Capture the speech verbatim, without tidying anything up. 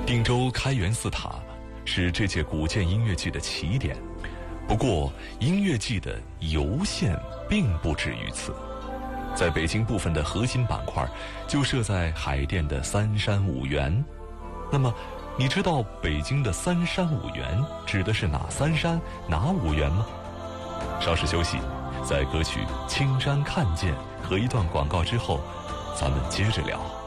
定州开元寺塔是这届古建音乐季的起点，不过音乐季的游线并不止于此。在北京部分的核心板块就设在海淀的三山五园。那么你知道北京的三山五园指的是哪三山哪五园吗？稍事休息，在歌曲《青山看见》和一段广告之后，咱们接着聊。